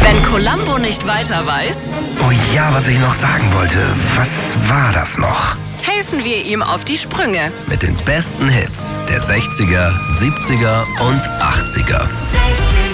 Wenn Columbo nicht weiter weiß... Oh ja, was ich noch sagen wollte. Was war das noch? Helfen wir ihm auf die Sprünge. Mit den besten Hits der 60er, 70er und 80er.